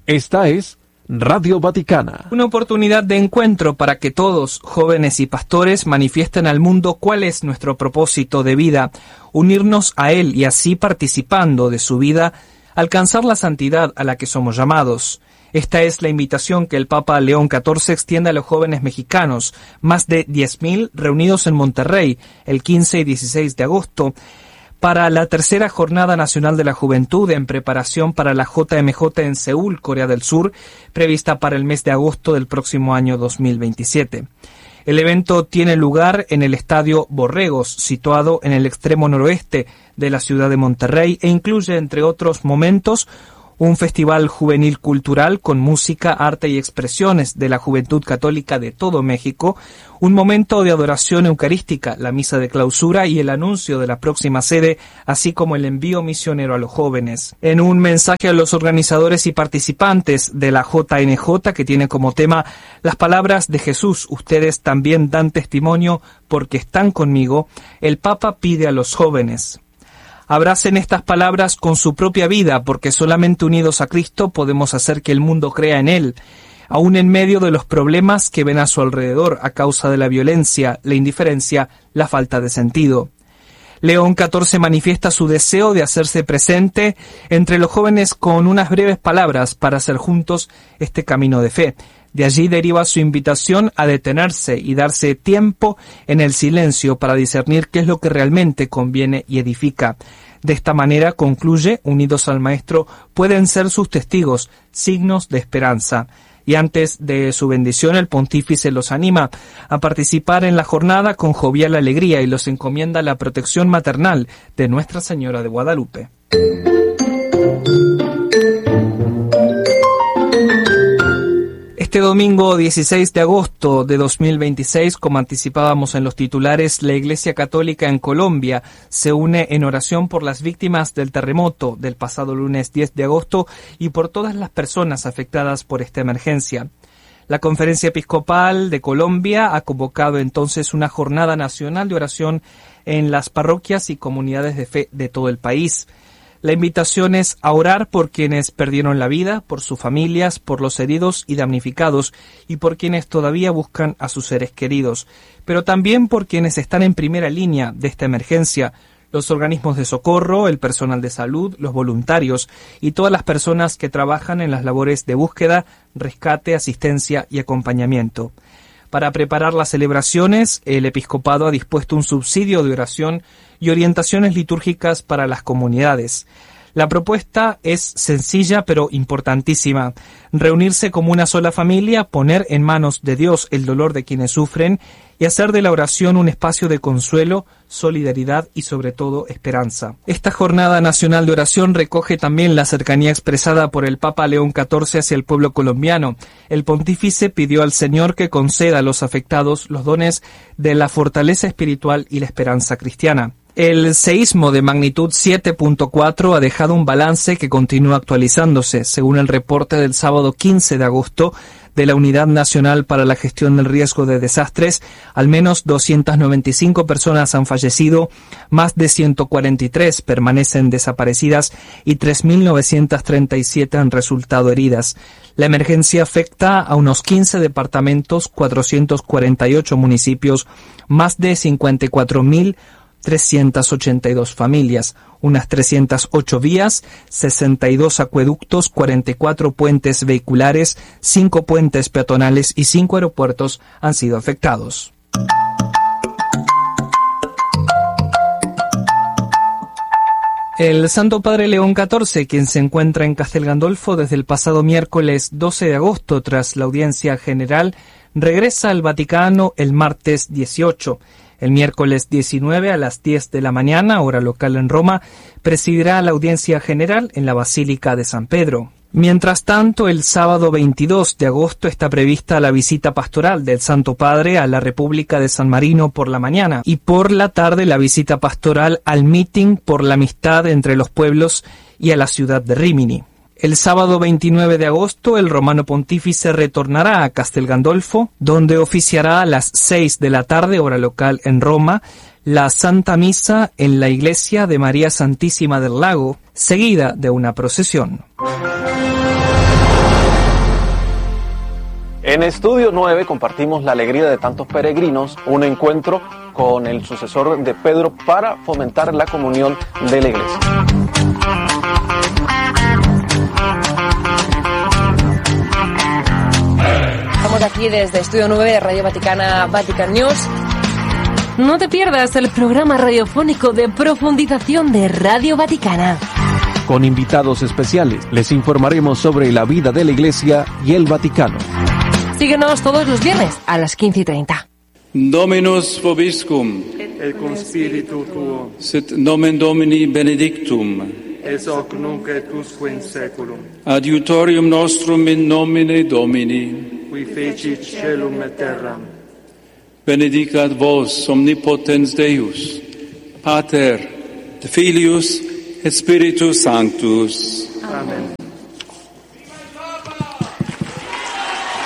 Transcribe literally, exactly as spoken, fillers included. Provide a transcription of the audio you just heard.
Esta es Radio Vaticana. Una oportunidad de encuentro para que todos, jóvenes y pastores, manifiesten al mundo cuál es nuestro propósito de vida, unirnos a Él y así, participando de su vida, alcanzar la santidad a la que somos llamados. Esta es la invitación que el Papa León catorce extiende a los jóvenes mexicanos, más de diez mil reunidos en Monterrey el quince y dieciséis de agosto, para la tercera Jornada Nacional de la Juventud en preparación para la J M J en Seúl, Corea del Sur, prevista para el mes de agosto del próximo año dos mil veintisiete. El evento tiene lugar en el Estadio Borregos, situado en el extremo noroeste de la ciudad de Monterrey, e incluye, entre otros momentos, un festival juvenil cultural con música, arte y expresiones de la juventud católica de todo México, un momento de adoración eucarística, la misa de clausura y el anuncio de la próxima sede, así como el envío misionero a los jóvenes. En un mensaje a los organizadores y participantes de la J N J, que tiene como tema las palabras de Jesús, ustedes también dan testimonio porque están conmigo, el Papa pide a los jóvenes: abracen estas palabras con su propia vida, porque solamente unidos a Cristo podemos hacer que el mundo crea en Él, aún en medio de los problemas que ven a su alrededor a causa de la violencia, la indiferencia, la falta de sentido. León catorce manifiesta su deseo de hacerse presente entre los jóvenes con unas breves palabras para hacer juntos este camino de fe. De allí deriva su invitación a detenerse y darse tiempo en el silencio para discernir qué es lo que realmente conviene y edifica. De esta manera, concluye, unidos al Maestro, pueden ser sus testigos, signos de esperanza. Y antes de su bendición, el pontífice los anima a participar en la jornada con jovial alegría y los encomienda la protección maternal de Nuestra Señora de Guadalupe. Este domingo dieciséis de agosto de dos mil veintiséis, como anticipábamos en los titulares, la Iglesia Católica en Colombia se une en oración por las víctimas del terremoto del pasado lunes diez de agosto y por todas las personas afectadas por esta emergencia. La Conferencia Episcopal de Colombia ha convocado entonces una jornada nacional de oración en las parroquias y comunidades de fe de todo el país. La invitación es a orar por quienes perdieron la vida, por sus familias, por los heridos y damnificados y por quienes todavía buscan a sus seres queridos, pero también por quienes están en primera línea de esta emergencia, los organismos de socorro, el personal de salud, los voluntarios y todas las personas que trabajan en las labores de búsqueda, rescate, asistencia y acompañamiento. Para preparar las celebraciones, el episcopado ha dispuesto un subsidio de oración y orientaciones litúrgicas para las comunidades. La propuesta es sencilla pero importantísima: reunirse como una sola familia, poner en manos de Dios el dolor de quienes sufren y hacer de la oración un espacio de consuelo, solidaridad y sobre todo esperanza. Esta Jornada Nacional de Oración recoge también la cercanía expresada por el Papa León catorce hacia el pueblo colombiano. El pontífice pidió al Señor que conceda a los afectados los dones de la fortaleza espiritual y la esperanza cristiana. El seísmo de magnitud siete punto cuatro ha dejado un balance que continúa actualizándose. Según el reporte del sábado quince de agosto de la Unidad Nacional para la Gestión del Riesgo de Desastres, al menos doscientas noventa y cinco personas han fallecido, más de ciento cuarenta y tres permanecen desaparecidas y tres mil novecientas treinta y siete han resultado heridas. La emergencia afecta a unos quince departamentos, cuatrocientos cuarenta y ocho municipios, más de cincuenta y cuatro mil trescientas ochenta y dos familias, unas trescientas ocho vías, sesenta y dos acueductos, cuarenta y cuatro puentes vehiculares, cinco puentes peatonales y cinco aeropuertos han sido afectados. El Santo Padre León catorce, quien se encuentra en Castel Gandolfo desde el pasado miércoles doce de agosto tras la audiencia general, regresa al Vaticano el martes dieciocho. El miércoles diecinueve a las diez de la mañana, hora local en Roma, presidirá la audiencia general en la Basílica de San Pedro. Mientras tanto, el sábado veintidós de agosto está prevista la visita pastoral del Santo Padre a la República de San Marino por la mañana y por la tarde la visita pastoral al Meeting por la Amistad entre los Pueblos y a la ciudad de Rímini. El sábado veintinueve de agosto, el romano pontífice retornará a Castel Gandolfo, donde oficiará a las seis de la tarde, hora local en Roma, la Santa Misa en la iglesia de María Santísima del Lago, seguida de una procesión. En Estudio nueve compartimos la alegría de tantos peregrinos, un encuentro con el sucesor de Pedro para fomentar la comunión de la Iglesia. Estamos aquí desde Estudio nueve de Radio Vaticana, Vatican News. No te pierdas el programa radiofónico de profundización de Radio Vaticana. Con invitados especiales, les informaremos sobre la vida de la Iglesia y el Vaticano. Síguenos todos los viernes a las quince y treinta. Dominus vobiscum. Et cum spiritu tuo. Sit nomen Domini benedictum. Ex hoc nunc et usque in saeculum. Adiutorium nostrum in nomine Domini. Qui fecit caelum et terram. Benedicat vos omnipotens Deus, Pater, Filius et Spiritus Sanctus. Amen.